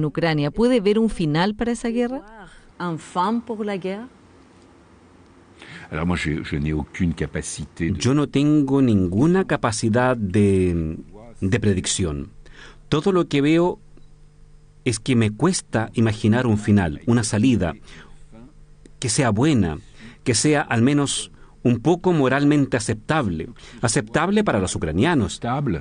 en Ucrania, ¿puede ver un final para esa guerra? Un fin pour la guerre? Yo no tengo ninguna capacidad de predicción. Todo lo que veo es que me cuesta imaginar un final, una salida, que sea buena, que sea al menos un poco moralmente aceptable para los ucranianos.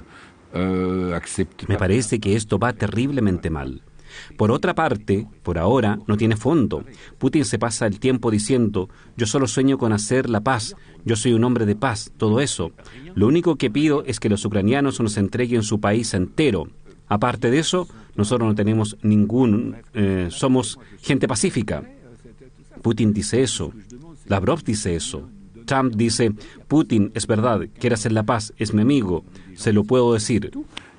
Me parece que esto va terriblemente mal. Por otra parte, por ahora, no tiene fondo. Putin se pasa el tiempo diciendo: yo solo sueño con hacer la paz, yo soy un hombre de paz, todo eso. Lo único que pido es que los ucranianos nos entreguen su país entero. Aparte de eso, nosotros no tenemos somos gente pacífica. Putin dice eso, Lavrov dice eso, Trump dice: Putin, es verdad, quiere hacer la paz, es mi amigo, se lo puedo decir.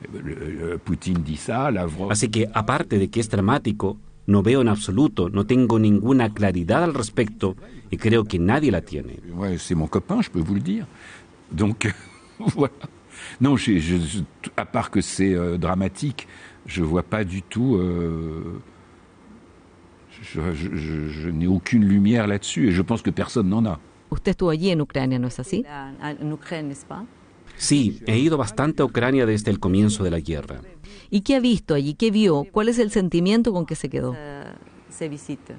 Así que, aparte de que es dramático, no veo en absoluto, no tengo ninguna claridad al respecto y creo que nadie la tiene. C'est mon copain, je peux vous le dire. Donc, voilà. Non, à part que c'est dramatique, je vois pas du tout... Je n'ai aucune lumière là-dessus et je pense que personne n'en a. Usted estuvo allí en Ucrania, ¿no es así? En Ucrania, ¿n'est-ce pas? Sí, he ido bastante a Ucrania desde el comienzo de la guerra. ¿Y qué ha visto allí? ¿Qué vio? ¿Cuál es el sentimiento con que se quedó? Se visita.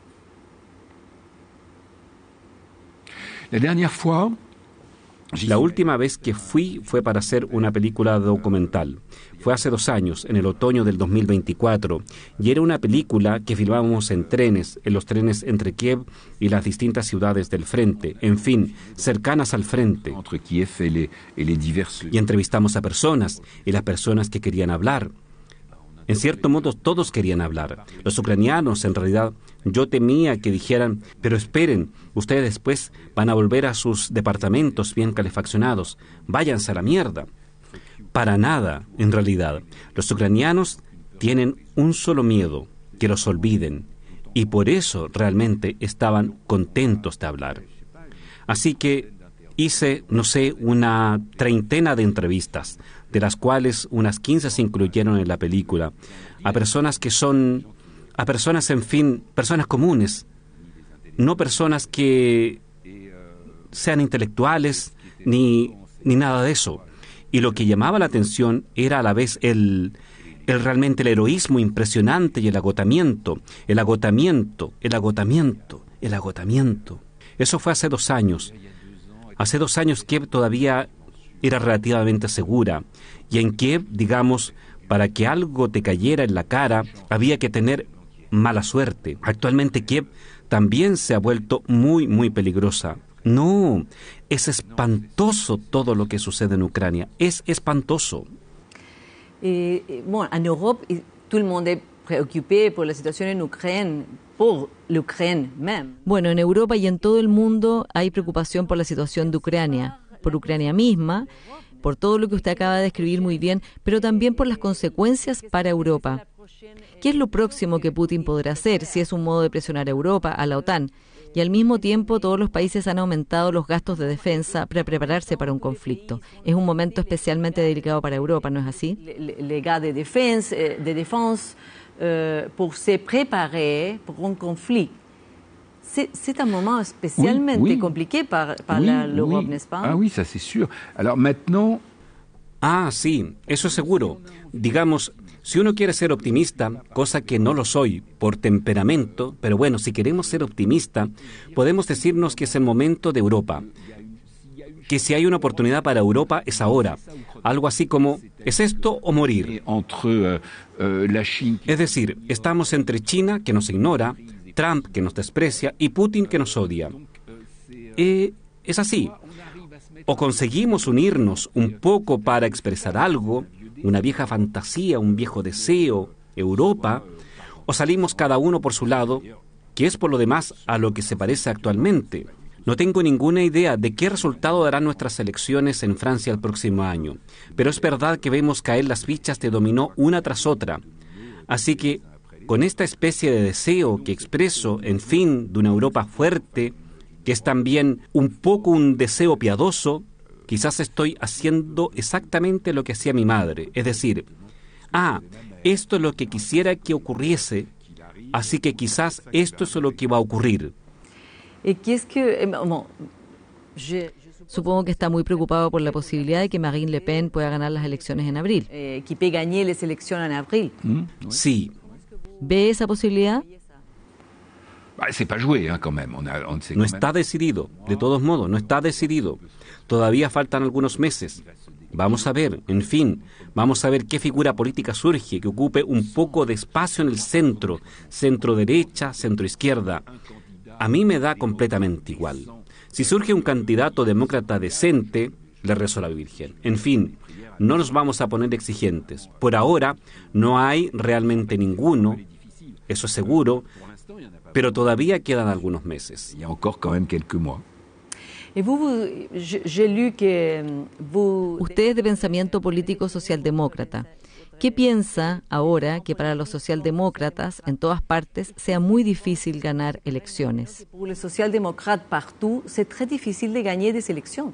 La última vez que fui fue para hacer una película documental. Fue hace 2 años, en el otoño del 2024, y era una película que filmábamos en trenes, en los trenes entre Kiev y las distintas ciudades del frente, en fin, cercanas al frente. Y entrevistamos a personas, y las personas que querían hablar. En cierto modo, todos querían hablar. Los ucranianos, en realidad, yo temía que dijeran: pero esperen, ustedes después van a volver a sus departamentos bien calefaccionados, váyanse a la mierda. Para nada, en realidad. Los ucranianos tienen un solo miedo: que los olviden. Y por eso realmente estaban contentos de hablar. Así que hice, una 30 de entrevistas, de las cuales unas 15 se incluyeron en la película, a personas en fin, personas comunes, no personas que sean intelectuales ni nada de eso. Y lo que llamaba la atención era a la vez realmente el heroísmo impresionante y el agotamiento. Eso fue hace 2 años. Hace 2 años Kiev todavía era relativamente segura, y en Kiev, digamos, para que algo te cayera en la cara, había que tener mala suerte. Actualmente Kiev también se ha vuelto muy, muy peligrosa. No, es espantoso todo lo que sucede en Ucrania, es espantoso. Bueno, en Europa, todo el mundo es preocupado por la situación en Ucrania, por l'Ukraine même. Bueno, en Europa y en todo el mundo hay preocupación por la situación de Ucrania, por Ucrania misma, por todo lo que usted acaba de describir muy bien, pero también por las consecuencias para Europa. ¿Qué es lo próximo que Putin podrá hacer si es un modo de presionar a Europa, a la OTAN? Y al mismo tiempo todos los países han aumentado los gastos de defensa para prepararse para un conflicto. Es un momento especialmente delicado para Europa, ¿no es así? Les gars de défense pour se préparer pour un conflit. C'est un moment spécialement compliqué par l'Europe, n'est-ce pas? Ah oui, ça c'est sûr. Alors maintenant... Ah, sí, eso es seguro. Digamos, si uno quiere ser optimista, cosa que no lo soy por temperamento, pero bueno, si queremos ser optimista, podemos decirnos que es el momento de Europa. Que si hay una oportunidad para Europa es ahora. Algo así como, ¿es esto o morir? Es decir, estamos entre China, que nos ignora, Trump, que nos desprecia, y Putin, que nos odia. Es así. O conseguimos unirnos un poco para expresar algo, una vieja fantasía, un viejo deseo, Europa, o salimos cada uno por su lado, que es por lo demás a lo que se parece actualmente. No tengo ninguna idea de qué resultado darán nuestras elecciones en Francia el próximo año, pero es verdad que vemos caer las fichas de dominó una tras otra. Así que, con esta especie de deseo que expreso, en fin, de una Europa fuerte, que es también un poco un deseo piadoso, quizás estoy haciendo exactamente lo que hacía mi madre, es decir, Esto es lo que quisiera que ocurriese, así que quizás esto es lo que va a ocurrir. Et qu'est-ce que... Bon, Supongo que está muy preocupado por la posibilidad de que Marine Le Pen pueda ganar las elecciones en abril. qui peut gagner les élections en avril. Sí, ¿Ve esa posibilidad? Bah, c'est pas joué, hein, quand même. On sait no quand está decidido. De todos modos, no está decidido. Todavía faltan algunos meses. Vamos a ver, en fin, vamos a ver qué figura política surge que ocupe un poco de espacio en el centro, centro-derecha, centro-izquierda. A mí me da completamente igual. Si surge un candidato demócrata decente, le rezo a la Virgen. En fin, no nos vamos a poner exigentes. Por ahora no hay realmente ninguno, eso es seguro, pero todavía quedan algunos meses. il y a encore quand même quelques mois. Et j'ai lu que vous... Usted es de pensamiento político socialdemócrata. ¿Qué piensa ahora que para los socialdemócratas en todas partes sea muy difícil ganar elecciones? Pour les social-démocrates partout, c'est très difficile de gagner des élections.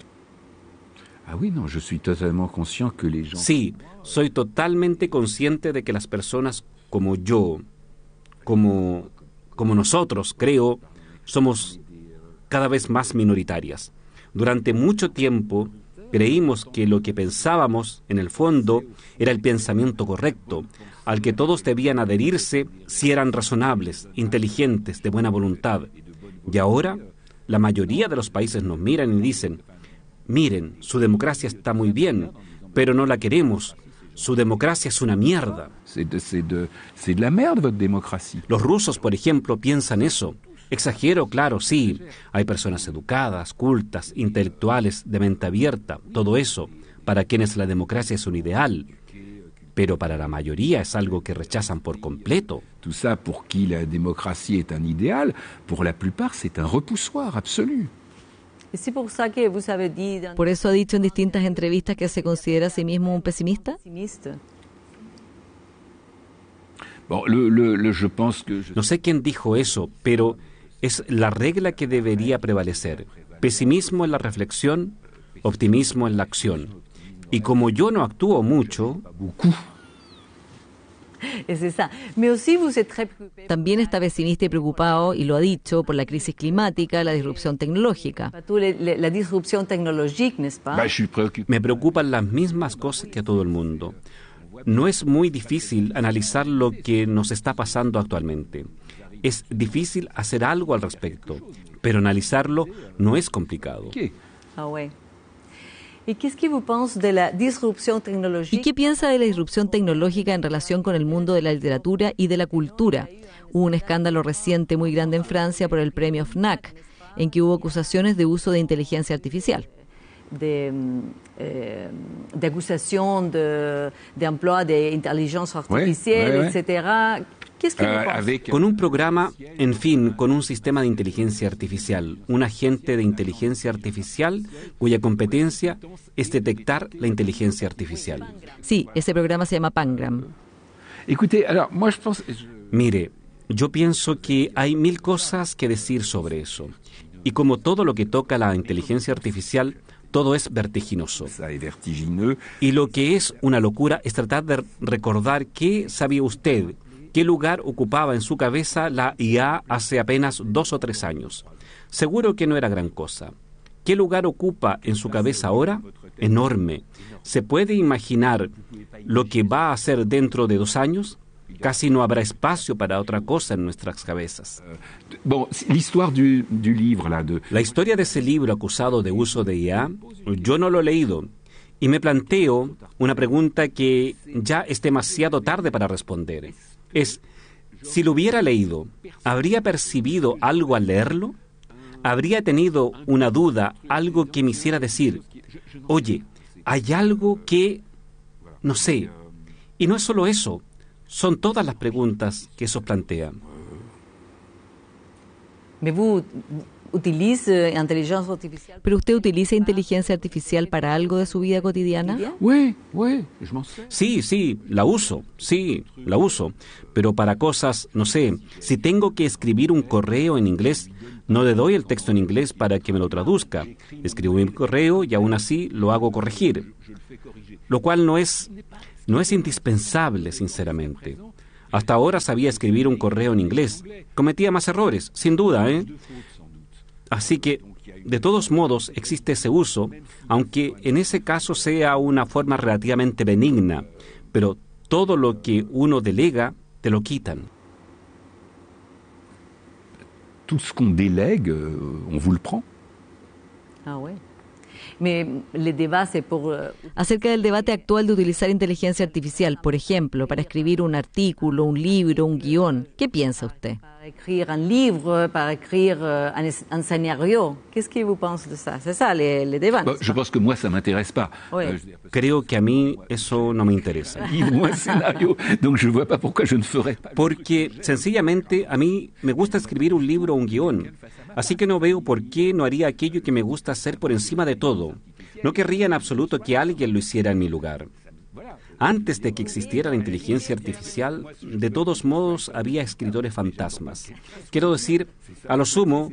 Ah oui, non, je suis totalement conscient que les gens... Sí, soy totalmente consciente de que las personas como yo, como nosotros, creo, somos cada vez más minoritarias. Durante mucho tiempo creímos que lo que pensábamos, en el fondo, era el pensamiento correcto, al que todos debían adherirse si eran razonables, inteligentes, de buena voluntad. Y ahora, la mayoría de los países nos miran y dicen, miren, su democracia está muy bien, pero no la queremos. Su democracia es una mierda. C'est de la merde, votre démocratie. Los rusos, por ejemplo, piensan eso. Exagero, claro, sí. Hay personas educadas, cultas, intelectuales, de mente abierta, todo eso, para quienes la democracia es un ideal. Pero para la mayoría es algo que rechazan por completo. Tout ça, pour qui la démocratie est un idéal, pour la plupart, c'est un repoussoir absolu. Et c'est pour ça que vous avez dit... dans- Por eso ha dicho en distintas entrevistas que se considera a sí mismo un pesimista. pessimiste. Bon, je pense que... No sé quién dijo eso, pero es la regla que debería prevalecer. Pesimismo en la reflexión, optimismo en la acción. Y como yo no actúo mucho, Et c'est ça. Mais aussi, vous êtes très préoccupé También está pesimista y preocupado, y lo ha dicho, por la crisis climática, la disrupción tecnológica. par toute la disruption technologique, n'est-ce pas? Bah, je suis préoccupé. me preocupan las mismas cosas que a todo el mundo. No es muy difícil analizar lo que nos está pasando actualmente. Es difícil hacer algo al respecto, pero analizarlo no es complicado. Ok. Ah ouais. Et qu'est-ce que vous pensez de la disruption ¿Y technologique? qué piensa de la disrupción tecnológica en relación con el mundo de la literatura y de la cultura? Hubo un escándalo reciente muy grande en Francia por el premio FNAC, en que hubo acusaciones de uso de inteligencia artificial. D'accusations d'emploi d'intelligence artificielle, ouais. etc. Qu'est-ce que vous pensez? Avec... Con un programa, en fin, con un sistema de inteligencia artificial, un agente de inteligencia artificial cuya competencia es detectar la inteligencia artificial. Sí, ese programa se llama Pangram. Écoutez, alors, moi, je pense... Mire, yo pienso que hay mil cosas que decir sobre eso. Y como todo lo que toca la inteligencia artificial, todo es vertiginoso. Ça est vertigineux. Y lo que es una locura es tratar de recordar qué sabía usted, qué lugar ocupaba en su cabeza la IA hace apenas 2 o 3 años. Seguro que no era gran cosa. ¿Qué lugar ocupa en su cabeza ahora? Enorme. ¿Se puede imaginar lo que va a hacer dentro de 2 años? Casi no habrá espacio para otra cosa en nuestras cabezas. Bon, l'histoire du livre, là, de... La historia de ese libro acusado de uso de IA, yo no lo he leído. Y me planteo una pregunta que ya es demasiado tarde para responder. Es, si lo hubiera leído, ¿habría percibido algo al leerlo? ¿Habría tenido una duda, algo que me hiciera decir, oye, hay algo que... no sé. Y no es solo eso, son todas las preguntas que eso plantea. Mais vous utilisez intelligence artificielle? ¿Pero usted utiliza inteligencia artificial para algo de su vida cotidiana? Oui, oui, je m'en sers. Sí, la uso, pero para cosas, no sé, si tengo que escribir un correo en inglés, no le doy el texto en inglés para que me lo traduzca. Escribo mi correo y aún así lo hago corregir, lo cual no es no es indispensable, sinceramente. Hasta ahora sabía escribir un correo en inglés. Cometía más errores, sin duda, ¿eh? Así que, de todos modos, existe ese uso, aunque en ese caso sea una forma relativamente benigna, pero todo lo que uno delega, te lo quitan. Tout ce qu'on délègue, on vous le prend. Ah, ouais. Mais les débats, c'est pour... Acerca del debate actual de utilizar inteligencia artificial, por ejemplo, para escribir un artículo, un libro, un guión, ¿qué piensa usted? Para écrire un livre, para écrire un scénario. Qu'est-ce que vous pensez de ça? C'est ça, les débats. Bah, je pense que moi, ça m'intéresse pas. Oui. Creo que a mí eso no me interesa. Un livre ou un scénario, donc je ne vois pas pourquoi je ne ferais pas. Porque sencillamente a mí me gusta escribir un libro o un guión. Así que no veo por qué no haría aquello que me gusta hacer por encima de todo. No querría en absoluto que alguien lo hiciera en mi lugar. Antes de que existiera la inteligencia artificial, de todos modos había escritores fantasmas. Quiero decir, a lo sumo,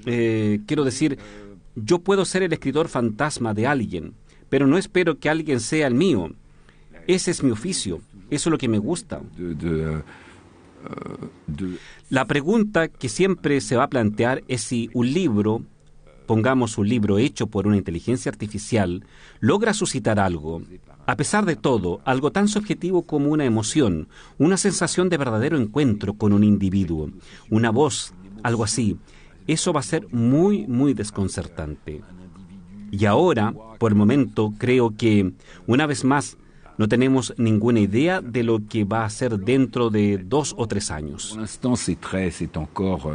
yo puedo ser el escritor fantasma de alguien, pero no espero que alguien sea el mío. Ese es mi oficio, eso es lo que me gusta. La pregunta que siempre se va a plantear es si un libro, pongamos un libro hecho por una inteligencia artificial, logra suscitar algo. A pesar de todo, algo tan subjetivo como una emoción, una sensación de verdadero encuentro con un individuo, una voz, algo así. Eso va a ser muy, muy desconcertante. Y ahora, por el momento, creo que, una vez más, no tenemos ninguna idea de lo que va a ser dentro de 2 o 3 años. Pour l'instant, c'est encore...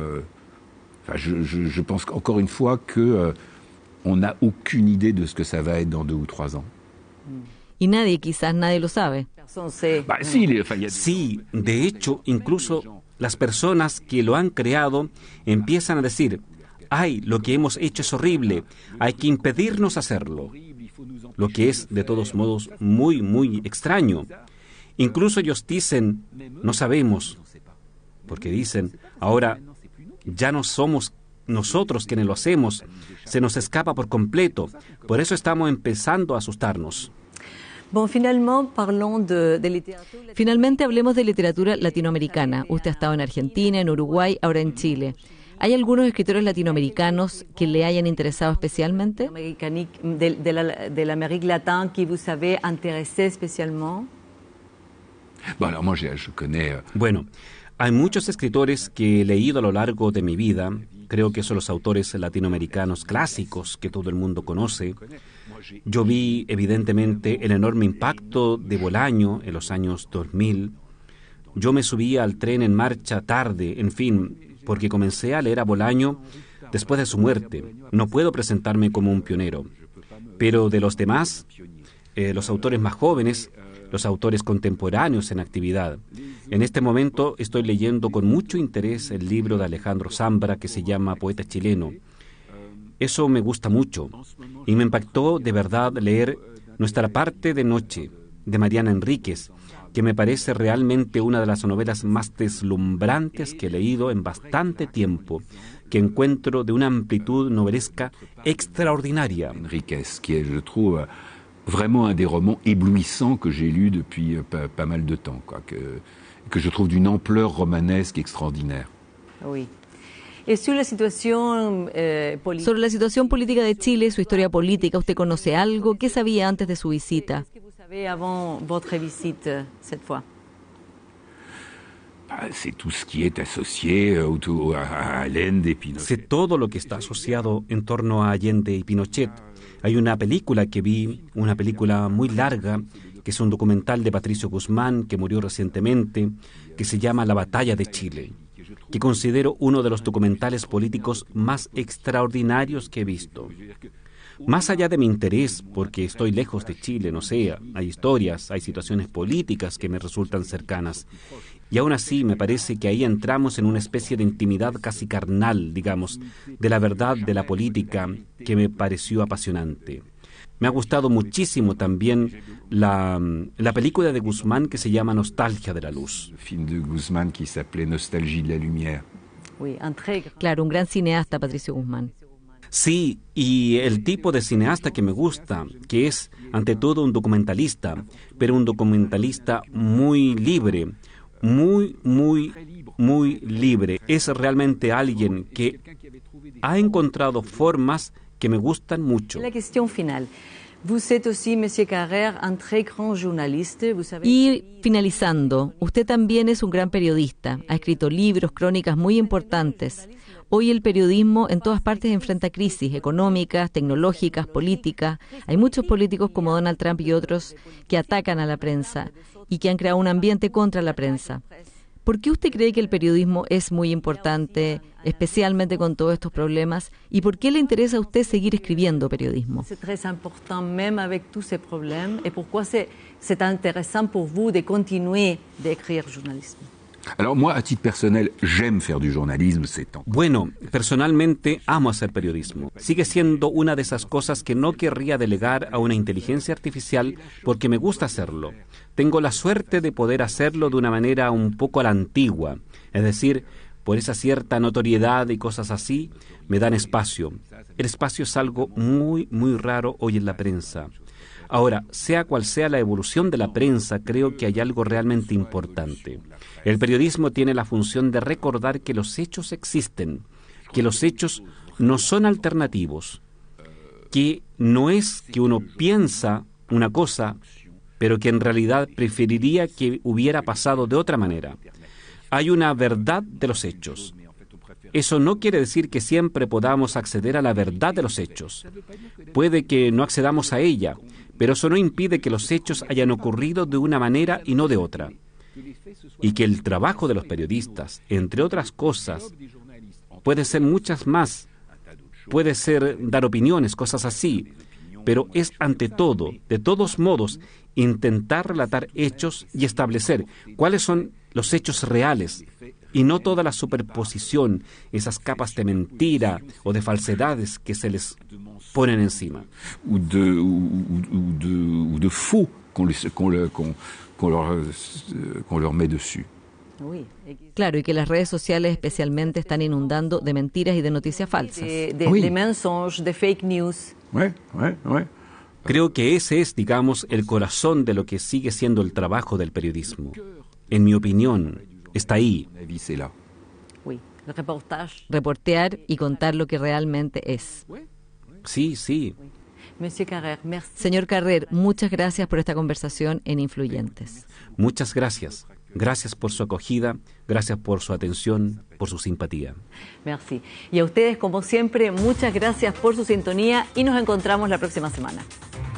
je pense encore une fois que on n'a aucune idée de ce que ça va être dans 2 ou 3 ans. Y quizás nadie lo sabe. Personne sait. Bah, si, il y a Sí, de hecho, incluso las personas que lo han creado empiezan a decir, ¡ay, lo que hemos hecho es horrible! Hay que impedirnos hacerlo. Lo que es, de todos modos, muy, muy extraño. Incluso ellos dicen, no sabemos, porque dicen, ahora ya no somos nosotros quienes lo hacemos, se nos escapa por completo, por eso estamos empezando a asustarnos. Bon, finalement, parlons de littérature. Finalmente hablemos de literatura latinoamericana. Usted ha estado en Argentina, en Uruguay, ahora en Chile. ¿Hay algunos escritores latinoamericanos que le hayan interesado especialmente? De l'Amérique latine qui vous avez intéressé spécialement? Bon, alors moi, je connais... Bueno, hay muchos escritores que he leído a lo largo de mi vida. Creo que son los autores latinoamericanos clásicos que todo el mundo conoce. Yo vi, evidentemente, el enorme impacto de Bolaño en los años 2000. Yo me subía al tren en marcha tarde, en fin, porque comencé a leer a Bolaño después de su muerte. No puedo presentarme como un pionero. Pero de los demás, los autores más jóvenes, los autores contemporáneos en actividad. En este momento estoy leyendo con mucho interés el libro de Alejandro Zambra que se llama Poeta chileno. Eso me gusta mucho y me impactó de verdad leer Nuestra parte de noche de Mariana Enríquez, que me parece realmente una de las novelas más deslumbrantes que he leído en bastante tiempo, que encuentro de una amplitud novelesca extraordinaria. Enríquez, qui est, je trouve, vraiment un des romans éblouissants que j'ai lus depuis pas mal de temps, quoi, que je trouve d'une ampleur romanesque extraordinaire. Oui. Et sur la situation politique. Sobre la situación política de Chile, su historia política, ¿usted conoce algo? ¿Qué sabía antes de su visita? Qu'est-ce que vous savez avant votre visite cette fois? C'est tout ce qui est associé à Allende et Pinochet. Sé todo lo que está asociado en torno a Allende y Pinochet. Hay una película que vi, una película muy larga, que es un documental de Patricio Guzmán, que murió recientemente, que se llama La Batalla de Chile, que considero uno de los documentales políticos más extraordinarios que he visto. Más allá de mi interés, porque estoy lejos de Chile, no sé, hay historias, hay situaciones políticas que me resultan cercanas. Y aún así me parece que ahí entramos en una especie de intimidad casi carnal, digamos, de la verdad de la política, que me pareció apasionante. Me ha gustado muchísimo también la película de Guzmán que se llama Nostalgia de la Luz. Le film de Guzmán qui s'appelait Nostalgie de la lumière. Oui, un très Claro, un gran cineasta, Patricio Guzmán. Sí, y el tipo de cineasta que me gusta, que es ante todo un documentalista, pero un documentalista muy libre, muy libre. Es realmente alguien que ha encontrado formas que me gustan mucho. La cuestión final. Vous êtes aussi, Monsieur Carrère, un très grand journaliste. Vous savez... Y finalizando, usted también es un gran periodista. Ha escrito libros, crónicas muy importantes. Hoy el periodismo en todas partes enfrenta crisis económicas, tecnológicas, políticas. Hay muchos políticos como Donald Trump y otros que atacan a la prensa y que han creado un ambiente contra la prensa. ¿Por qué usted cree que el periodismo es muy importante, especialmente con todos estos problemas? ¿Y por qué le interesa a usted seguir escribiendo periodismo? C'est très important, même avec tous ces problèmes. Et pourquoi c'est intéressant pour vous de continuer d'écrire journalisme? Alors moi, à titre personnel, j'aime faire du journalisme, c'est tant. Bueno, personalmente amo hacer periodismo. Sigue siendo una de esas cosas que no querría delegar a una inteligencia artificial porque me gusta hacerlo. Tengo la suerte de poder hacerlo de una manera un poco a la antigua, es decir, por esa cierta notoriedad y cosas así, me dan espacio. El espacio es algo muy raro hoy en la prensa. Ahora, sea cual sea la evolución de la prensa, creo que hay algo realmente importante. El periodismo tiene la función de recordar que los hechos existen, que los hechos no son alternativos, que no es que uno piensa una cosa, pero que en realidad preferiría que hubiera pasado de otra manera. Hay una verdad de los hechos. Eso no quiere decir que siempre podamos acceder a la verdad de los hechos. Puede que no accedamos a ella, pero eso no impide que los hechos hayan ocurrido de una manera y no de otra. Y que el trabajo de los periodistas, entre otras cosas, puede ser muchas más. Puede ser dar opiniones, cosas así. Pero es ante todo, de todos modos, intentar relatar hechos y establecer cuáles son los hechos reales y no toda la superposición, esas capas de mentira o de falsedades que se les ponen encima. Ou de faux qu'on leur met dessus. Oui. Claro, y que las redes sociales especialmente están inundando de mentiras y de noticias falsas. Des mensonges, des fake news. Ouais. Creo que ese es, digamos, el corazón de lo que sigue siendo el trabajo del periodismo. En mi opinión, está ahí. La vie, c'est là. Oui. Le reportage. Reportear y contar lo que realmente es. Sí. Monsieur Carrère, merci. Señor Carrer, muchas gracias por esta conversación en Influyentes. Muchas gracias. Gracias por su acogida, gracias por su atención, por su simpatía. Merci. Y a ustedes, como siempre, muchas gracias por su sintonía y nos encontramos la próxima semana.